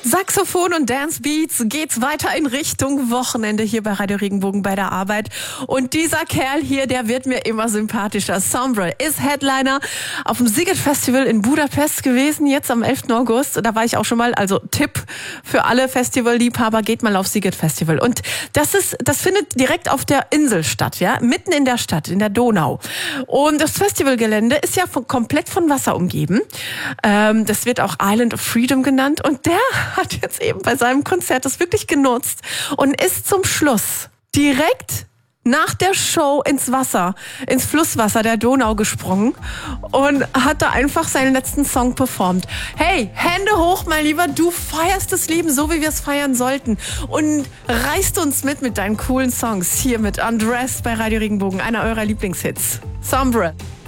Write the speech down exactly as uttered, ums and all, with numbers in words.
Saxophon und Dance Beats geht's weiter in Richtung Wochenende hier bei Radio Regenbogen bei der Arbeit. Und dieser Kerl hier, der wird mir immer sympathischer. Sombre ist Headliner auf dem Sziget Festival in Budapest gewesen, jetzt am elften August. Da war ich auch schon mal, also Tipp für alle Festivalliebhaber, geht mal auf Sziget Festival. Und das ist, das findet direkt auf der Insel statt, ja, mitten in der Stadt, in der Donau. Und das Festivalgelände ist ja von, komplett von Wasser umgeben. Ähm, das wird auch Island of Freedom genannt. Und der hat jetzt eben bei seinem Konzert das wirklich genutzt und ist zum Schluss direkt nach der Show ins Wasser, ins Flusswasser der Donau gesprungen und hat da einfach seinen letzten Song performt. Hey, Hände hoch, mein Lieber, du feierst das Leben so, wie wir es feiern sollten und reißt uns mit mit deinen coolen Songs hier mit Undressed bei Radio Regenbogen, einer eurer Lieblingshits. Sombre.